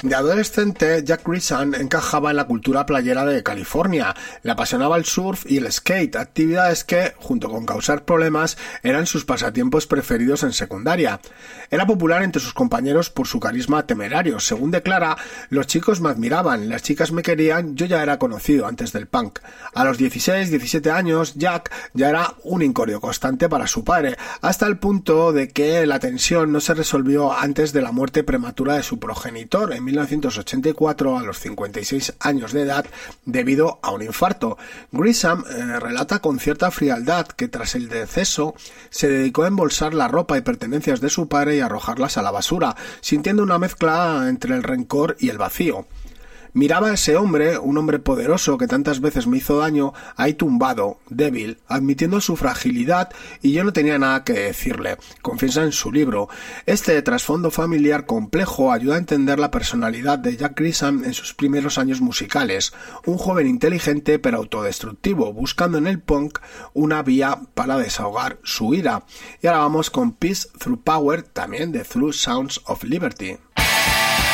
De adolescente, Jack Grisham encajaba en la cultura playera de California. Le apasionaba el surf y el skate, actividades que, junto con causar problemas, eran sus pasatiempos preferidos en secundaria. Era popular entre sus compañeros por su carisma temerario. Según declara, los chicos me admiraban, las chicas me querían, yo ya era conocido antes del punk. A los 16, 17 años, Jack ya era un incordio constante para su padre, hasta el punto de que la tensión no se resolvió antes de la muerte prematura de su progenitor en 1984 a los 56 años de edad debido a un infarto. Grisham relata con cierta frialdad que tras el deceso se dedicó a embolsar la ropa y pertenencias de su padre y arrojarlas a la basura, sintiendo una mezcla entre el rencor y el vacío. Miraba a ese hombre, un hombre poderoso que tantas veces me hizo daño, ahí tumbado, débil, admitiendo su fragilidad, y yo no tenía nada que decirle, confiesa en su libro. Este trasfondo familiar complejo ayuda a entender la personalidad de Jack Grisham en sus primeros años musicales, un joven inteligente pero autodestructivo, buscando en el punk una vía para desahogar su ira. Y ahora vamos con Peace Through Power, también de Through Sounds of Liberty.